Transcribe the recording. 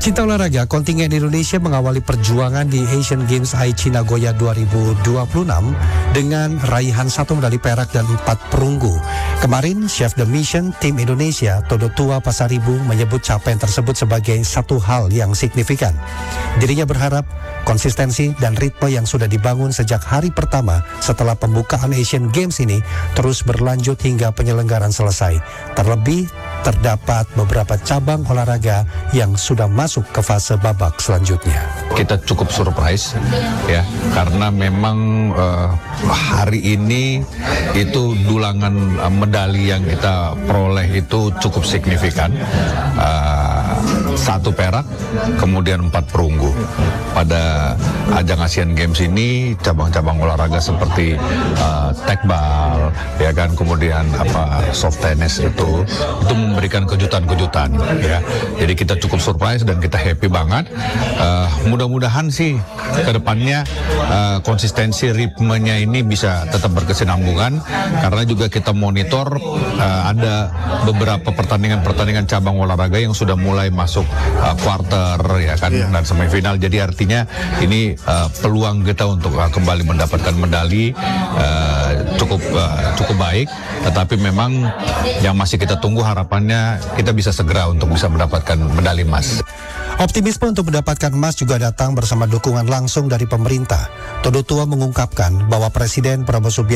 Pecinta olahraga, kontingen Indonesia mengawali perjuangan di Asian Games Aichi Nagoya 2026 dengan raihan 1 medali perak dan 4 perunggu. Kemarin, Chef the Mission tim Indonesia, Todo Tua Pasaribu, menyebut capaian tersebut sebagai satu hal yang signifikan. Dirinya berharap konsistensi dan ritme yang sudah dibangun sejak hari pertama setelah pembukaan Asian Games ini terus berlanjut hingga penyelenggaraan selesai. Terlebih, terdapat beberapa cabang olahraga yang sudah masuk ke fase babak selanjutnya. Kita cukup surprise ya, karena memang hari ini itu dulangan medali yang kita peroleh itu cukup signifikan. 1 perak, kemudian 4 perunggu. Pada ajang Asian Games ini cabang-cabang olahraga seperti tekbal, ya kan, kemudian soft tennis itu memberikan kejutan-kejutan ya. Jadi kita cukup surprise dan kita happy banget. Mudah-mudahan sih kedepannya konsistensi ritmenya ini bisa tetap berkesinambungan, karena juga kita monitor ada beberapa pertandingan cabang olahraga yang sudah mulai masuk quarter ya kan, dan semifinal. Jadi artinya ini peluang kita untuk kembali mendapatkan medali cukup baik, tetapi memang yang masih kita tunggu harapannya kita bisa segera untuk bisa mendapatkan medali emas. Optimisme untuk mendapatkan emas juga datang bersama dukungan langsung dari pemerintah. Todo Tua mengungkapkan bahwa Presiden Prabowo Subianto